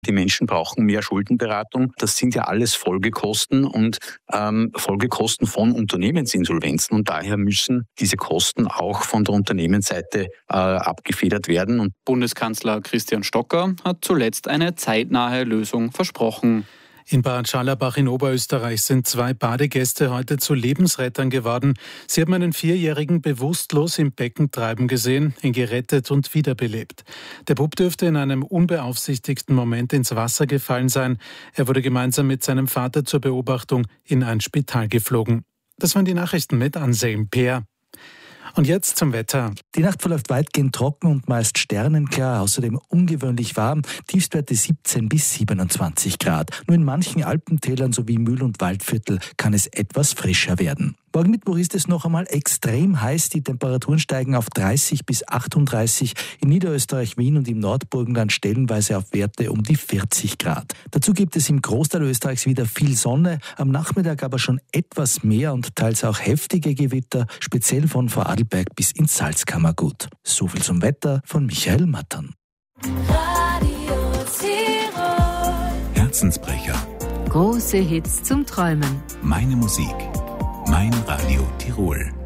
Die Menschen brauchen mehr Schuldenberatung. Das sind ja alles Folgekosten und Folgekosten von Unternehmensinsolvenzen. Und daher müssen diese Kosten auch von der Unternehmensseite abgefedert werden. Und Bundeskanzler Christian Stocker hat zuletzt eine zeitnahe Lösung versprochen. In Bad Scharlabach in Oberösterreich sind 2 Badegäste heute zu Lebensrettern geworden. Sie haben einen 4-Jährigen bewusstlos im Becken treiben gesehen, ihn gerettet und wiederbelebt. Der Bub dürfte in einem unbeaufsichtigten Moment ins Wasser gefallen sein. Er wurde gemeinsam mit seinem Vater zur Beobachtung in ein Spital geflogen. Das waren die Nachrichten mit Anselm Peer. Und jetzt zum Wetter. Die Nacht verläuft weitgehend trocken und meist sternenklar, außerdem ungewöhnlich warm, Tiefstwerte 17 bis 27 Grad. Nur in manchen Alpentälern sowie Mühl- und Waldviertel kann es etwas frischer werden. Morgen Mittwoch ist es noch einmal extrem heiß. Die Temperaturen steigen auf 30 bis 38, in Niederösterreich, Wien und im Nordburgenland stellenweise auf Werte um die 40 Grad. Dazu gibt es im Großteil Österreichs wieder viel Sonne, am Nachmittag aber schon etwas mehr und teils auch heftige Gewitter, speziell von Vorarlberg bis ins Salzkammergut. So viel zum Wetter von Michael Mattern. Herzensbrecher. Große Hits zum Träumen. Meine Musik. Mein Radio Tirol.